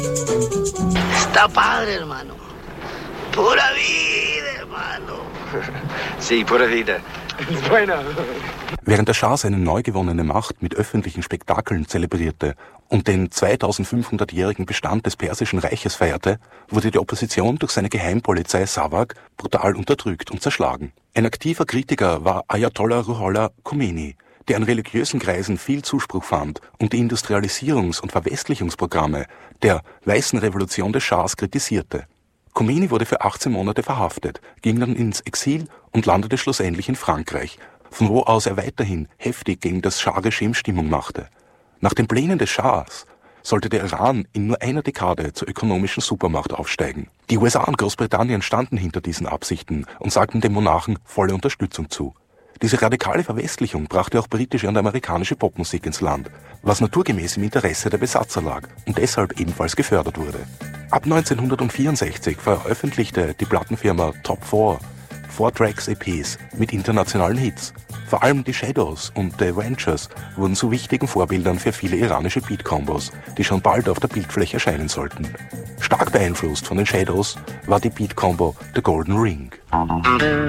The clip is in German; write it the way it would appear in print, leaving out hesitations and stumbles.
Está padre, hermano. Pura vida, hermano. Sí, pura vida. Bueno. Während der Schah seine neu gewonnene Macht mit öffentlichen Spektakeln zelebrierte und den 2500-jährigen Bestand des Persischen Reiches feierte, wurde die Opposition durch seine Geheimpolizei Savak brutal unterdrückt und zerschlagen. Ein aktiver Kritiker war Ayatollah Ruhollah Khomeini, der in religiösen Kreisen viel Zuspruch fand und die Industrialisierungs- und Verwestlichungsprogramme der Weißen Revolution des Schahs kritisierte. Khomeini wurde für 18 Monate verhaftet, ging dann ins Exil und landete schlussendlich in Frankreich, von wo aus er weiterhin heftig gegen das Schah-Regime Stimmung machte. Nach den Plänen des Schahs sollte der Iran in nur einer Dekade zur ökonomischen Supermacht aufsteigen. Die USA und Großbritannien standen hinter diesen Absichten und sagten dem Monarchen volle Unterstützung zu. Diese radikale Verwestlichung brachte auch britische und amerikanische Popmusik ins Land, was naturgemäß im Interesse der Besatzer lag und deshalb ebenfalls gefördert wurde. Ab 1964 veröffentlichte die Plattenfirma Top 4 4-Tracks-EPs mit internationalen Hits. Vor allem die Shadows und The Ventures wurden zu wichtigen Vorbildern für viele iranische Beat-Kombos, die schon bald auf der Bildfläche erscheinen sollten. Stark beeinflusst von den Shadows war die Beat-Combo The Golden Ring.